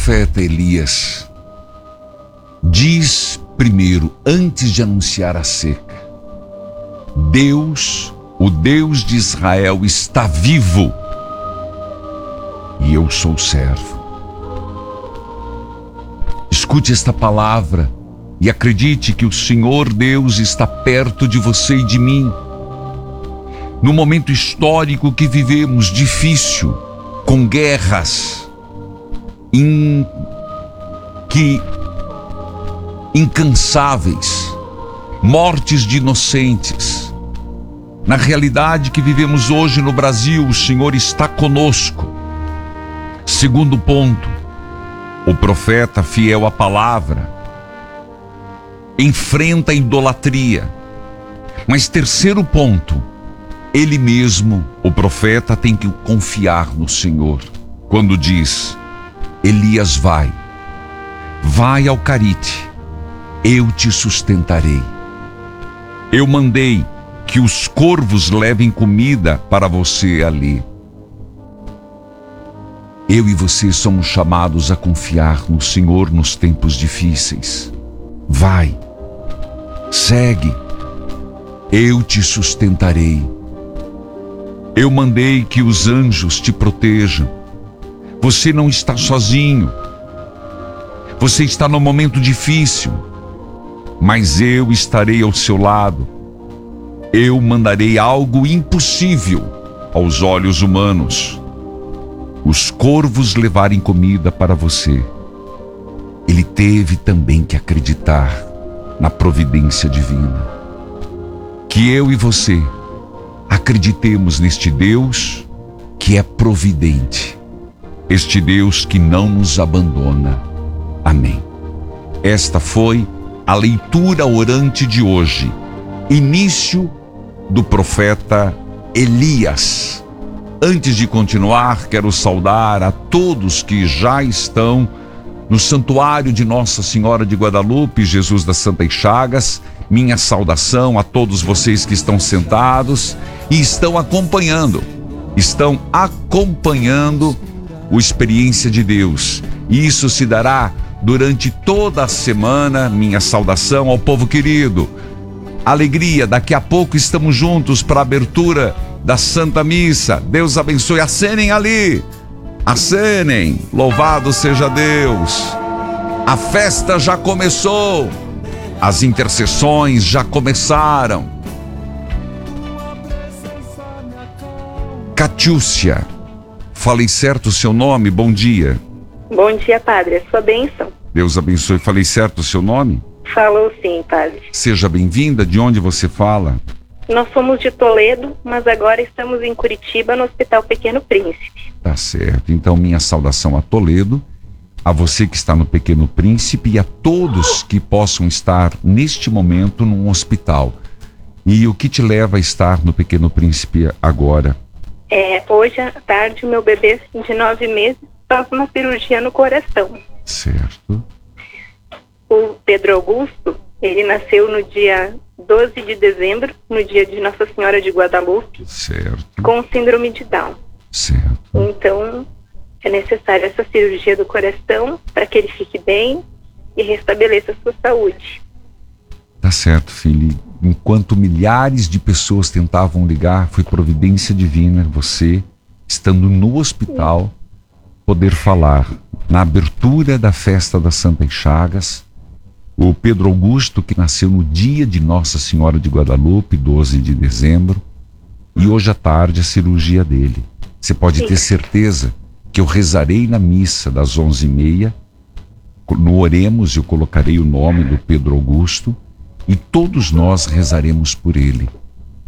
profeta Elias diz primeiro, antes de anunciar a seca: Deus, o Deus de Israel, está vivo e eu sou servo. Escute esta palavra e acredite que o Senhor Deus está perto de você e de mim. No momento histórico que vivemos, difícil, com guerras, incansáveis, mortes de inocentes. Na realidade que vivemos hoje no Brasil, o Senhor está conosco. Segundo ponto, o profeta fiel à palavra enfrenta a idolatria. Mas terceiro ponto, ele mesmo, o profeta, tem que confiar no Senhor. Quando diz: Elias, vai ao Carite, eu te sustentarei. Eu mandei que os corvos levem comida para você ali. Eu e você somos chamados a confiar no Senhor nos tempos difíceis. Vai, segue, eu te sustentarei. Eu mandei que os anjos te protejam. Você não está sozinho. Você está num momento difícil, mas eu estarei ao seu lado. Eu mandarei algo impossível aos olhos humanos: os corvos levarem comida para você. Ele teve também que acreditar na providência divina. Que eu e você acreditemos neste Deus que é providente, este Deus que não nos abandona. Amém. Esta foi a leitura orante de hoje, início do profeta Elias. Antes de continuar, quero saudar a todos que já estão no santuário de Nossa Senhora de Guadalupe, Jesus das Santas Chagas. Minha saudação a todos vocês que estão sentados e estão acompanhando o Experiência de Deus. E isso se dará durante toda a semana. Minha saudação ao povo querido. Alegria, daqui a pouco estamos juntos para a abertura da Santa Missa. Deus abençoe. Acenem ali. Acenem. Louvado seja Deus. A festa já começou. As intercessões já começaram. Catiúcia, falei certo o seu nome? Bom dia. Bom dia, padre. É sua bênção. Deus abençoe. Falei certo o seu nome? Falou sim, padre. Seja bem-vinda. De onde você fala? Nós somos de Toledo, mas agora estamos em Curitiba, no Hospital Pequeno Príncipe. Tá certo. Então, minha saudação a Toledo, a você que está no Pequeno Príncipe e a todos que possam estar neste momento num hospital. E o que te leva a estar no Pequeno Príncipe agora? Hoje à tarde, meu bebê de 9 meses faz uma cirurgia no coração. Certo. O Pedro Augusto, ele nasceu no dia 12 de dezembro, no dia de Nossa Senhora de Guadalupe, certo, com síndrome de Down. Certo. Então, é necessária essa cirurgia do coração para que ele fique bem e restabeleça a sua saúde. Tá certo, filho. Enquanto milhares de pessoas tentavam ligar, foi providência divina você, estando no hospital, poder falar. Na abertura da festa das Santas Chagas, o Pedro Augusto, que nasceu no dia de Nossa Senhora de Guadalupe, 12 de dezembro, e hoje à tarde a cirurgia dele. Você pode ter certeza que eu rezarei na missa das 11h30, no Oremos eu colocarei o nome do Pedro Augusto, e todos nós rezaremos por ele.